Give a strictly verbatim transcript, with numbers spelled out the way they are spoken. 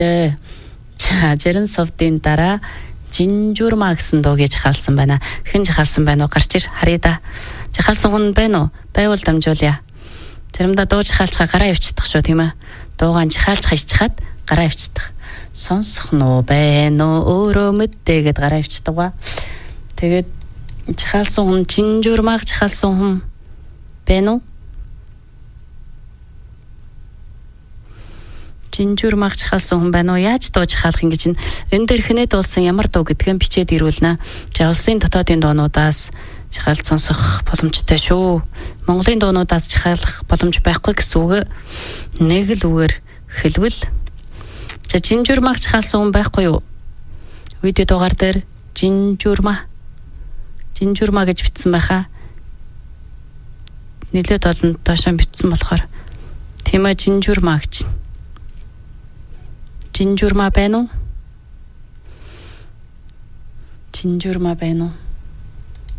За Жерэн совдын дараа Жинжурма гэсэн дуу гэж хаалсан байна. Хэн жахалсан байна уу? Гарч ир харъя да. Жахалсан хүн байна уу? Байвал дамжуулъя. Заримдаа дуу жахалцгаа гараа явчихдаг шүү тийм ээ. Дуугаан жахалж хайчхаад гараа явчихдаг. Сонсох нь байна уу? Өөрөө мэддээ гэд гараа явчихдаг ба. Тэгээд жахалсан хүн Жинжурмаг жахалсан хүн байна уу? Жинжурмаг жахалсан хүн байна уу? Яаж дуу жахалах юм гэж энэ дээр хинээд болсон ямар дуу гэдгээ бичээд ирүүлнэ. За улсын дотоодын дуунуудаас жахалж сонсох боломжтой шүү. Монголын дуунуудаас жахалах боломж байхгүй гэсэн үг. Нэг л үгээр хэлвэл за Жинжурмаг жахалсан хүн байхгүй юу? Видео дугаар дээр Жинжурма Жинжурма гэж бичсэн байхаа. Нилээд олон доошоо бичсэн болохоор тийм ээ Жинжурма гэж. Жинжурма байна уу? Жинжурма байна уу?